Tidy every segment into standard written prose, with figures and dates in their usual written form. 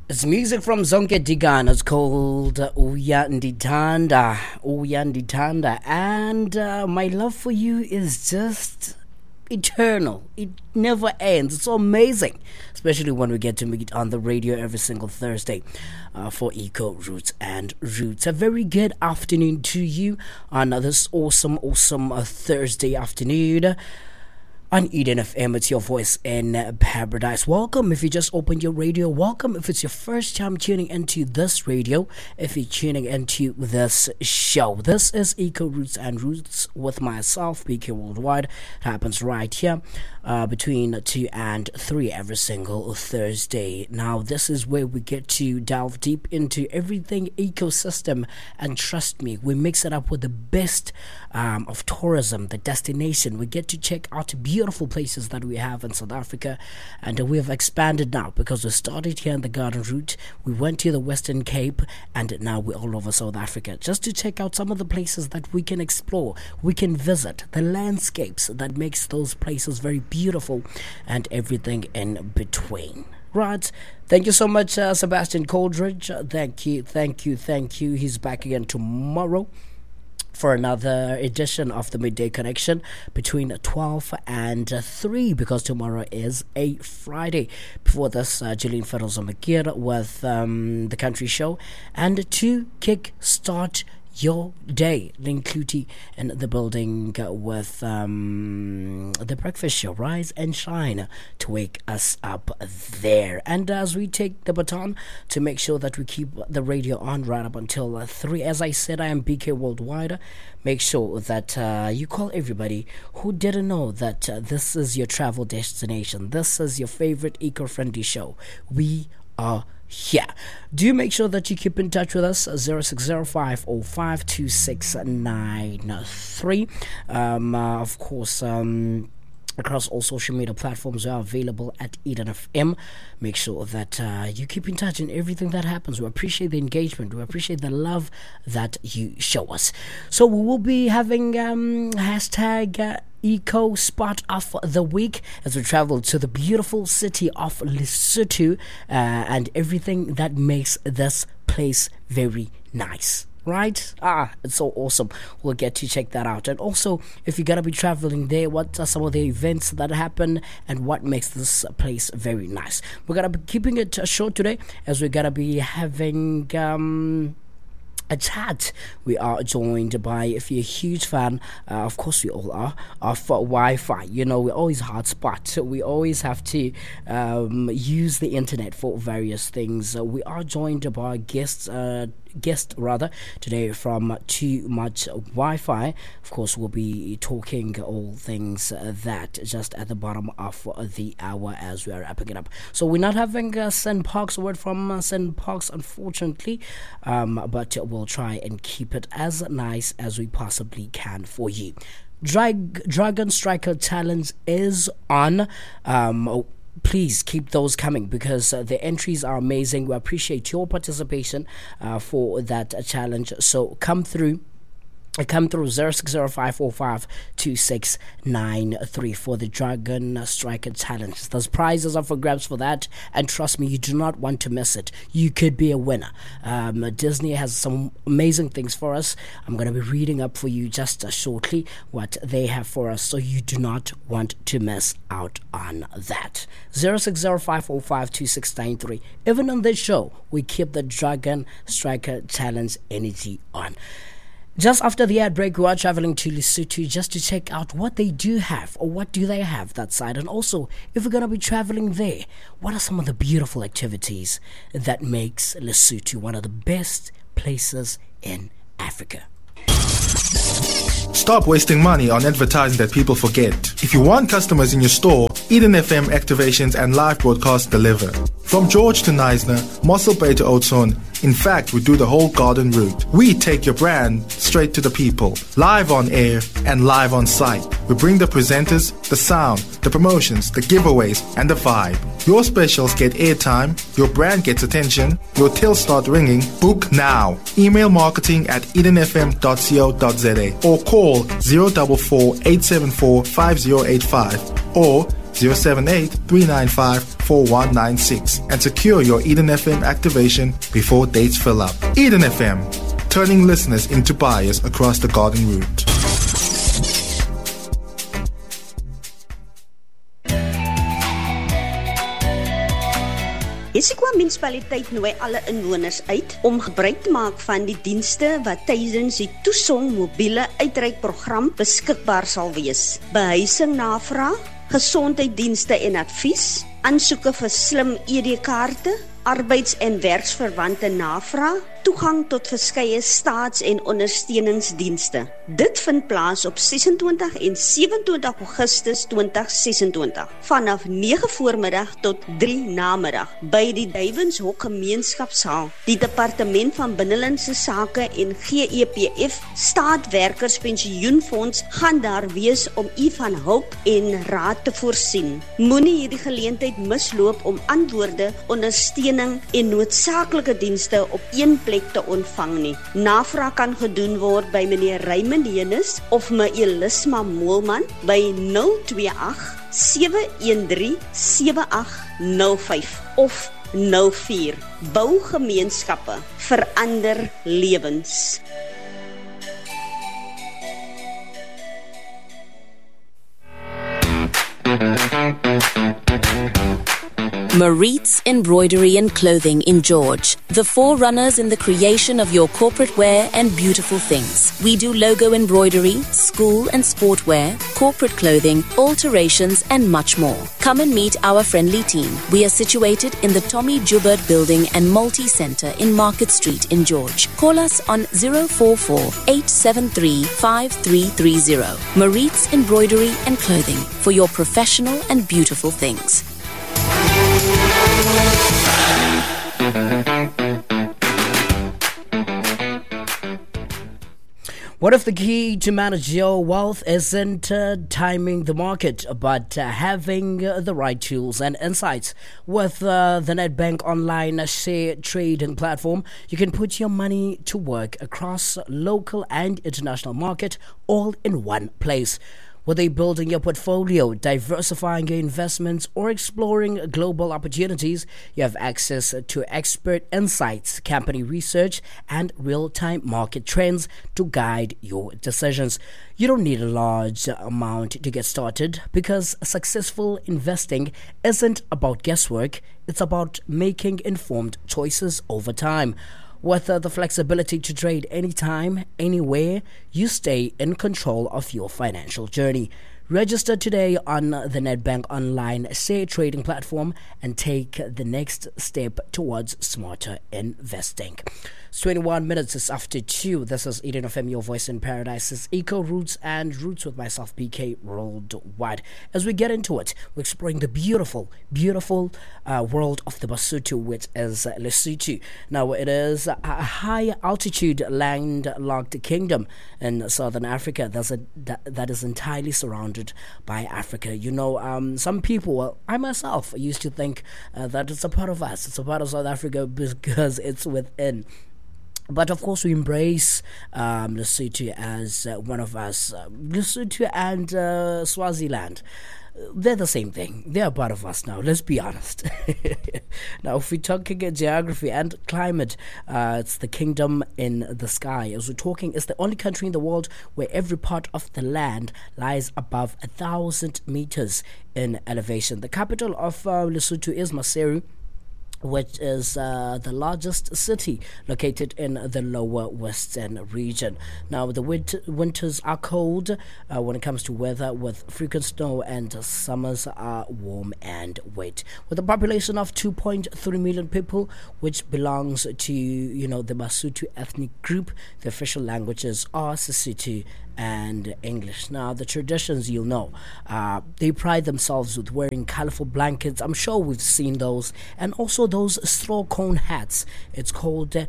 It's music from Zonke Digana. It's called Uya Nditanda. Uya Nditanda. And my love for you is just eternal. It never ends. It's so amazing. Especially when we get to meet on the radio every single Thursday for Eco Roots and Roots. A very good afternoon to you on this awesome Thursday afternoon. On Eden FM, it's your voice in paradise. Welcome if you just opened your radio. Welcome if it's your first time tuning into this radio. If you're tuning into this show, this is Eco Roots and Roots with myself, BK Worldwide. It happens right here between 2 and 3 every single Thursday. Now, this is where we get to delve deep into everything ecosystem, and trust me, we mix it up with the best of tourism, the destination. We get to check out beautiful places that we have in South Africa, and we have expanded now because we started here in the Garden Route, we went to the Western Cape, and now we're all over South Africa just to check out some of the places that we can explore, we can visit, the landscapes that makes those places very beautiful, and everything in between. Right, thank you so much, Sebastian Coldridge. Thank you. He's back again tomorrow for another edition of the Midday Connection between 12 and 3, because tomorrow is a Friday. Before this, Gillian Feroz-Makir with The Country Show, and to kick start your day, Lynn Clutie in the building with the breakfast show, Rise and Shine, to wake us up there. And as we take the baton to make sure that we keep the radio on right up until 3, as I said, I am BK Worldwide. Make sure that you call everybody who didn't know that this is your travel destination. This is your favorite eco-friendly show. We are here. Do make sure that you keep in touch with us, 0605052693. Of course, across all social media platforms, we are available at Eden FM. Make sure that you keep in touch in everything that happens. We appreciate the engagement. We appreciate the love that you show us. So we will be having hashtag Eco Spot of the Week as we travel to the beautiful city of Lesotho and everything that makes this place very nice. Right? It's so awesome. We'll get to check that out. And also, if you're going to be traveling there, what are some of the events that happen and what makes this place very nice? We're going to be keeping it short today, as we're going to be having a chat. We are joined by, if you're a huge fan, of course we all are, of Wi-Fi. You know, we always hotspot. So we always have to use the internet for various things. We are joined by guest today from Too Much Wi-Fi. Of course, we'll be talking all things that just at the bottom of the hour as we are wrapping it up. So we're not having Sen Parks, a word from Sen Parks, unfortunately, but we'll try and keep it as nice as we possibly can for you. Dragon Striker Challenge is on. Please keep those coming, because the entries are amazing. We appreciate your participation for that challenge. So come through 0605452693 for the Dragon Striker Challenge. Those prizes are for grabs for that, and trust me, you do not want to miss it. You could be a winner. Disney has some amazing things for us. I'm going to be reading up for you just shortly what they have for us, so you do not want to miss out on that. 0605452693. Even on this show, we keep the Dragon Striker Challenge energy on. Just after the ad break, we are traveling to Lesotho just to check out what they do have, or what do they have that side. And also, if we're going to be traveling there, what are some of the beautiful activities that makes Lesotho one of the best places in Africa? Stop wasting money on advertising that people forget. If you want customers in your store, Eden FM activations and live broadcasts deliver. From George to Neisner, Mossel Bay to Oudtshoorn, in fact, we do the whole Garden Route. We take your brand straight to the people, live on air and live on site. We bring the presenters, the sound, the promotions, the giveaways, and the vibe. Your specials get airtime, your brand gets attention, your tills start ringing. Book now. Email marketing@edenfm.co.za or call 044 874 5085 or 078-395-4196 and secure your Eden FM activation before dates fill up. Eden FM, turning listeners into buyers across the garden route. Issaquah munisipaliteit nooi alle inwoners uit om gebruik te maak van die dienste wat tydens die Toesong mobiele uitreikprogram beskikbaar sal wees. Behuising navraag, gesondheidsdienste en advies, aansoeke vir slim ED-kaarte, arbeids- en werksverwante navraag, toegang tot verskeie staats- en ondersteuningsdienste. Dit vind plaas op 26 en 27 Augustus 2026 vanaf 9 voormiddag tot 3 namiddag by die Duivenshok Gemeenskapshaal. Die Departement van Binnelandse Sake en GEPF Staatwerkerspensioenfonds gaan daar wees om u van hulp en raad te voorsien. Moenie hierdie geleentheid misloop om antwoorde, ondersteuning en noodsaaklike dienste op een plek te ontvang nie. Navraag kan gedoen word by meneer Raymond Hennis of me Elisma Moelman by 028 713 7805 of 04. Bou gemeenskappe, verander lewens. Maritz Embroidery and Clothing in George, the forerunners in the creation of your corporate wear and beautiful things. We do logo embroidery, school and sportwear, corporate clothing, alterations and much more. Come and meet our friendly team. We are situated in the Tommy Joubert Building and Multi-Centre in Market Street in George. Call us on 044-873-5330. Maritz Embroidery and Clothing for your professional and beautiful things. What if the key to manage your wealth isn't timing the market, but having the right tools and insights? With the Nedbank online share trading platform, you can put your money to work across local and international market all in one place. Whether you're building your portfolio, diversifying your investments, or exploring global opportunities, you have access to expert insights, company research, and real-time market trends to guide your decisions. You don't need a large amount to get started because successful investing isn't about guesswork, it's about making informed choices over time. With the flexibility to trade anytime, anywhere, you stay in control of your financial journey. Register today on the Nedbank online share trading platform and take the next step towards smarter investing. It's 21 minutes after 2. This is Eden FM, your voice in paradise. It's Eco Roots and Roots with myself, PK Worldwide. As we get into it, we're exploring the beautiful world of the Basotho, which is Lesotho. Now, it is a high-altitude landlocked kingdom in southern Africa that is entirely surrounded by Africa. You know, some people, well, I myself used to think that it's a part of us. It's a part of South Africa because it's within. But of course, we embrace Lesotho as one of us. Lesotho and Swaziland, they're the same thing. They're part of us now, let's be honest. Now, if we're talking geography and climate, it's the kingdom in the sky. As we're talking, it's the only country in the world where every part of the land lies above 1,000 meters in elevation. The capital of Lesotho is Maseru, which is the largest city located in the lower western region. Now, the winters are cold when it comes to weather, with frequent snow, and summers are warm and wet. With a population of 2.3 million people, which belongs to, the Basotho ethnic group, the official languages are Sesotho and English. Now, the traditions, you'll know, they pride themselves with wearing colorful blankets. I'm sure we've seen those. And also those straw cone hats. It's called the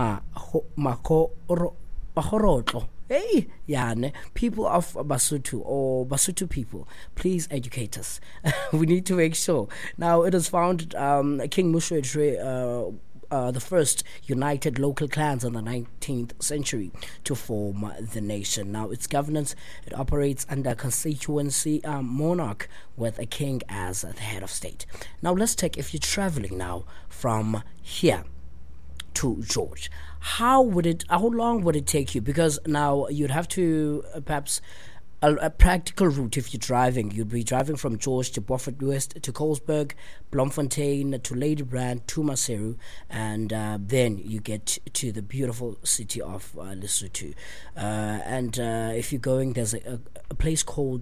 Mahorotlo. Hey, Yane, people of Basotho or Basotho people, please educate us. We need to make sure. Now, it is found King Moshoeshoe the first united local clans in the 19th century to form the nation. Now, its governance, it operates under a constituency monarch with a king as the head of state. Now, let's take, if you're traveling now from here to George, how long would it take you? Because now you'd have to perhaps a practical route. If you're driving, you'd be driving from George to Beaufort West to Colesberg, Bloemfontein to Ladybrand to Maseru, and then you get to the beautiful city of Lesotho. And if you're going, there's a place called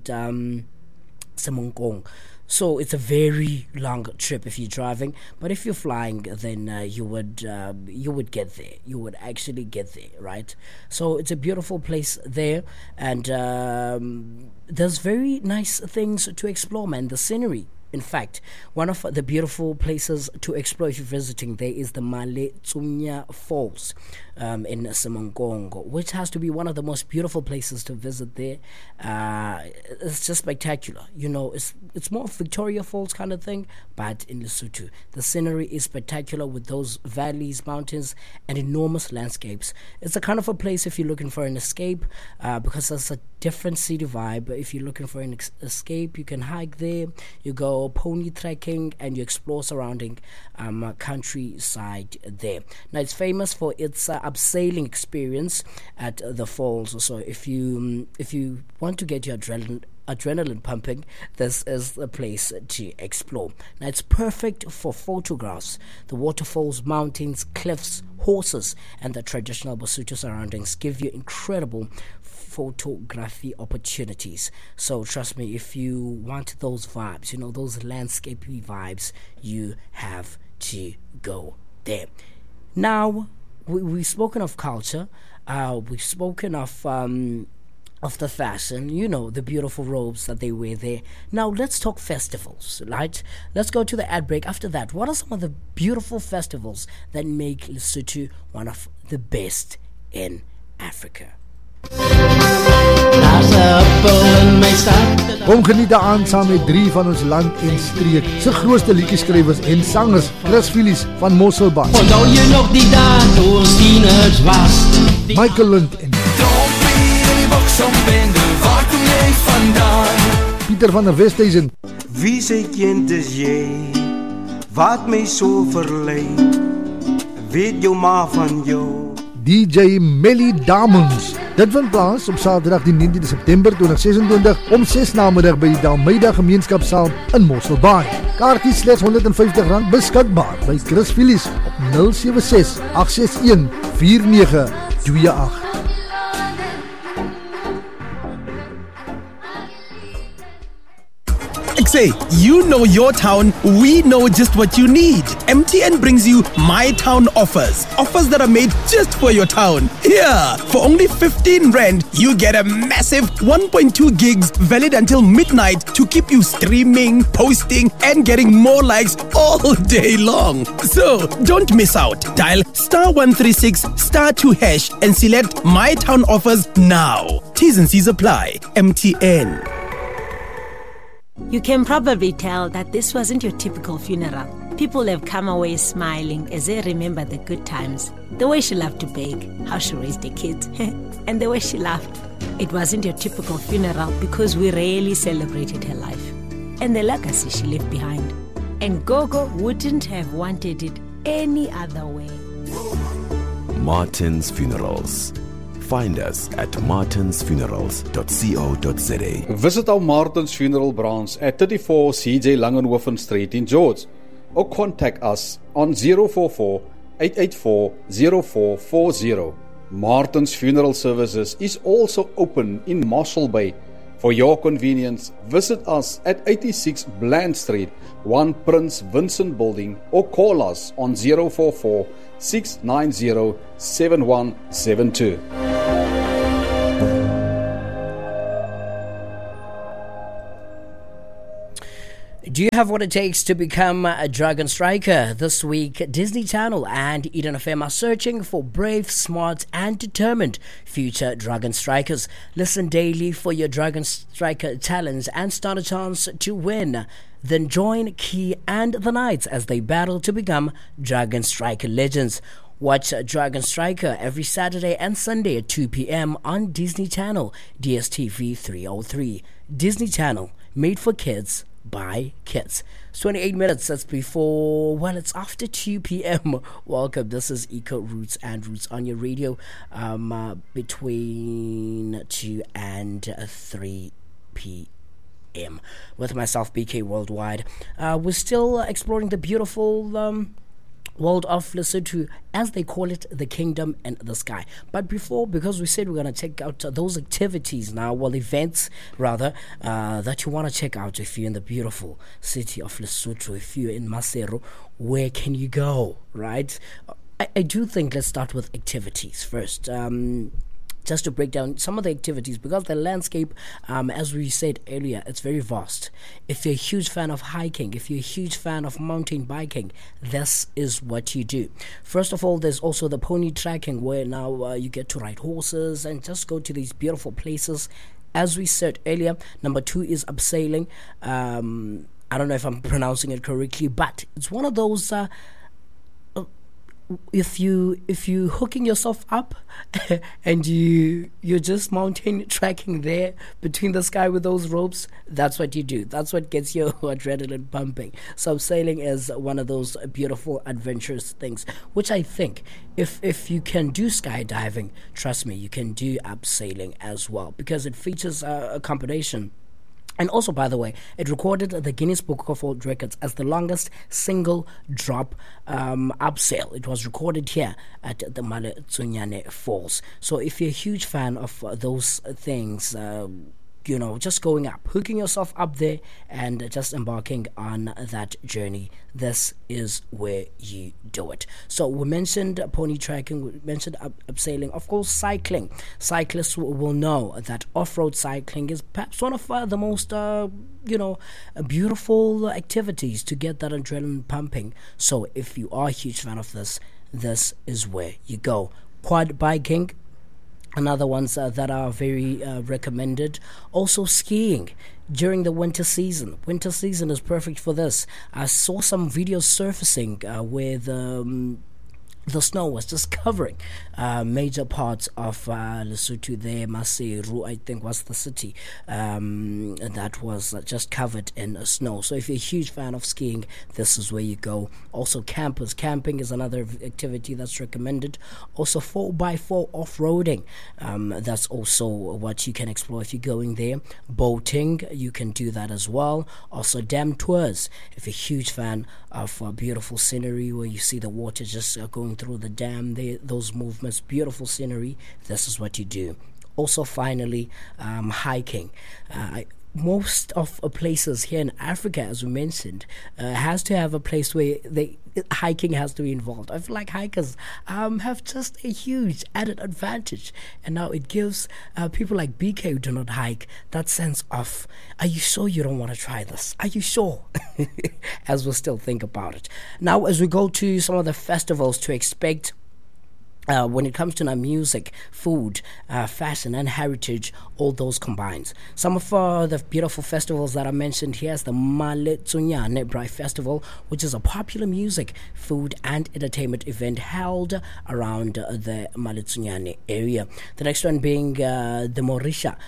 Semonkong. So it's a very long trip if you're driving, but if you're flying, then you would get there. You would actually get there, right? So it's a beautiful place there, and there's very nice things to explore, man. The scenery. In fact, one of the beautiful places to explore if you're visiting there is the Maletsunya Falls in Semonkong, which has to be one of the most beautiful places to visit there. It's just spectacular. You know, it's more Victoria Falls kind of thing, but in Lesotho. The scenery is spectacular with those valleys, mountains, and enormous landscapes. It's a kind of a place if you're looking for an escape, because it's a different city vibe. If you're looking for an escape, you can hike there, you go pony trekking, and you explore surrounding countryside there. Now, it's famous for its abseiling experience at the falls. So if you want to get your adrenaline pumping, this is the place to explore. Now, it's perfect for photographs. The waterfalls, mountains, cliffs, horses, and the traditional Basotho surroundings give you incredible photography opportunities. So trust me, if you want those vibes, you know, those landscapey vibes, you have to go there. Now, we've spoken of culture, we've spoken of the fashion, you know, the beautiful robes that they wear there. Now, let's talk festivals, right? Let's go to the ad break. After that, what are some of the beautiful festivals that make Lesotho one of the best in Africa? Kom geniet aan saam met 3 van ons land en streek se grootste liedjeskrywers en sangers, Chris Phillies van Mosselbaai. Onthou jy nog die dae toe ons tieners was? Michael Lund en Pieter van der Westhuizen. Wie sy kind is jy? Wat my so verlei? Weet jou maar van jou. DJ Melly Damons. Dit vind plaas op Saterdag die 19de September 2026 om 6 namiddag by die Dalmeida Gemeenskapssaal in Mosselbaai. Kaartjies slegs R150 beskikbaar by Chris Phillies op 076 861 4928. Say, you know your town, we know just what you need. MTN brings you My Town offers. Offers that are made just for your town. Here, for only 15 Rand, you get a massive 1.2 gigs valid until midnight to keep you streaming, posting, and getting more likes all day long. So, don't miss out. Dial *136*2# and select My Town offers now. T's and C's apply. MTN. You can probably tell that this wasn't your typical funeral. People have come away smiling as they remember the good times. The way she loved to bake, how she raised the kids, and the way she laughed. It wasn't your typical funeral because we rarely celebrated her life and the legacy she left behind. And Gogo wouldn't have wanted it any other way. Martin's Funerals. Find us at martinsfunerals.co.za. Visit our Martin's Funeral branch at 34 CJ Langenhoven Street in George, or contact us on 044 884 0440. Martin's Funeral Services is also open in Mossel Bay. For your convenience, visit us at 86 Bland Street, 1 Prince Vincent Building, or call us on 044 690 7172. Do you have what it takes to become a Dragon Striker? This week, Disney Channel and Eden FM are searching for brave, smart, and determined future Dragon Strikers. Listen daily for your Dragon Striker talents and stand a chance to win Then join Key and the Knights as they battle to become Dragon Striker legends. Watch Dragon Striker every Saturday and Sunday at 2 p.m. on Disney Channel, DSTV 303. Disney Channel, made for kids by kids. It's 28 minutes, that's before, well, it's after 2 p.m. Welcome, this is Eco Roots and Roots on your radio between 2 and 3 p.m. with myself, BK Worldwide. We're still exploring the beautiful world of Lesotho, as they call it, the kingdom in the sky. But before, because we said we're going to check out those activities now, well, events rather, that you want to check out if you're in the beautiful city of Lesotho, if you're in Maseru, where can you go, right? I do think let's start with activities first. Just to break down some of the activities, because the landscape, as we said earlier, it's very vast. If you're a huge fan of hiking, if you're a huge fan of mountain biking, this is what you do. First of all, there's also the pony trekking, where now you get to ride horses and just go to these beautiful places. As we said earlier, number 2 is abseiling. I don't know if I'm pronouncing it correctly, but it's one of those if you hooking yourself up and you're just mountain trekking there between the sky with those ropes, that's what you do. That's what gets your adrenaline pumping. So sailing is one of those beautiful adventurous things, which I think if you can do skydiving, trust me, you can do abseiling as well, because it features a combination. And also, by the way, it recorded the Guinness Book of World Records as the longest single drop abseil. It was recorded here at the Maletsunyane Falls. So if you're a huge fan of those things, just going up, hooking yourself up there and just embarking on that journey, this is where you do it. So we mentioned pony trekking, we mentioned abseiling, of course cycling. Cyclists will know that off-road cycling is perhaps one of the most beautiful activities to get that adrenaline pumping. So if you are a huge fan of this is where you go. Quad biking, another ones that are very recommended. Also skiing during the winter season. Winter season is perfect for this. I saw some videos surfacing where the snow was just covering major parts of Lesotho there. Maseru, I think, was the city that was just covered in snow. So if you're a huge fan of skiing, this is where you go. Also campers. Camping is another activity that's recommended. Also 4x4 off-roading. That's also what you can explore if you're going there. Boating, you can do that as well. Also dam tours. If you're a huge fan of beautiful scenery where you see the water just going through the dam there, those movements, beautiful scenery, this is what you do. Also finally, hiking. Most of places here in Africa, as we mentioned, has to have a place where hiking has to be involved. I feel like hikers have just a huge added advantage, and now it gives people like BK who do not hike that sense of, are you sure you don't want to try this? Are you sure? As we'll still think about it. Now, as we go to some of the festivals to expect, when it comes to music, food, fashion, and heritage, all those combined. Some of the beautiful festivals that I mentioned here is the Maletsunyane Braai Festival, which is a popular music, food, and entertainment event held around the Maletsunyane area. The next one being the Morisha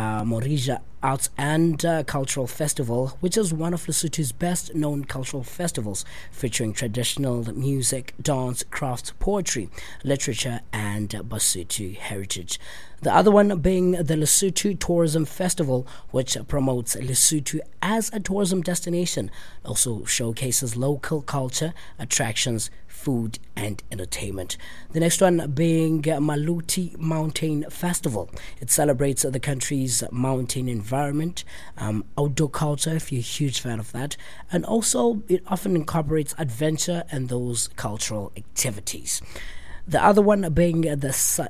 Arts and Cultural Festival, which is one of Lesotho's best known cultural festivals, featuring traditional music, dance, crafts, poetry, literature, and Basotho heritage. The other one being the Lesotho Tourism Festival, which promotes Lesotho as a tourism destination, also showcases local culture, attractions, food, and entertainment. The next one being Maluti Mountain Festival. It celebrates the country's mountain environment, outdoor culture, if you're a huge fan of that, and also it often incorporates adventure and those cultural activities. The other one being the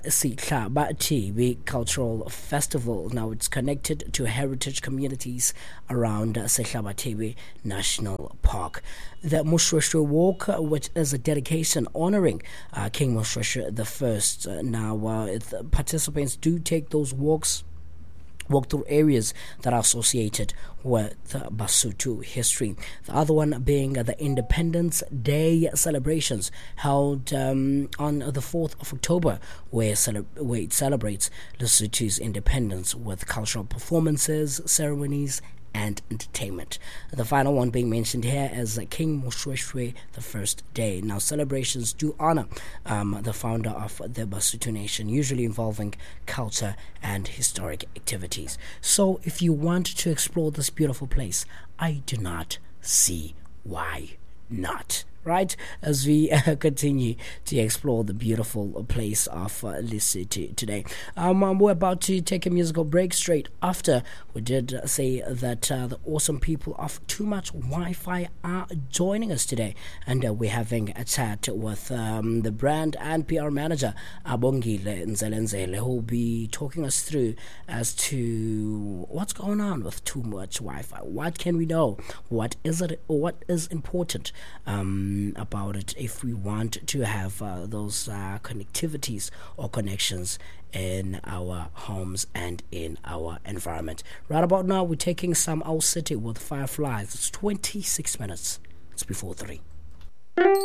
Sehlabathi Cultural Festival. Now it's connected to heritage communities around Sehlabathi National Park. The Moshoeshoe Walk, which is a dedication honoring King Moshoeshoe I. Now participants do take those walks walk through areas that are associated with Basotho history. The other one being the Independence Day celebrations held on the 4th of October, where it celebrates Lesotho's independence with cultural performances, ceremonies, and entertainment. The final one being mentioned here is King Moshoeshoe the First Day. Now, celebrations do honor the founder of the Basotho Nation, usually involving culture and historic activities. So, if you want to explore this beautiful place, I do not see why not. Right, as we continue to explore the beautiful place of Lesotho today. We're about to take a musical break straight after we did say that the awesome people of Too Much Wi-Fi are joining us today, and we're having a chat with the brand and PR manager Abongile Nzelenzele, who will be talking us through as to what's going on with Too Much Wi-Fi. What can we know? What is it? What is important about it if we want to have those connectivities or connections in our homes and in our environment. Right about now, we're taking some Owl City with Fireflies. It's 26 minutes. It's before 3.